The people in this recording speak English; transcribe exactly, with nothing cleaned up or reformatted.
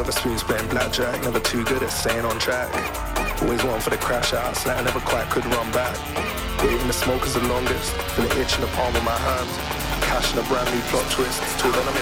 silver spoons playing blackjack, never too good at staying on track. Always one for the crash outs that I never quite could run back. Waiting the smoke is the longest, feel the itch in the palm of my hand. Cash in a brand new plot twist, till then I'm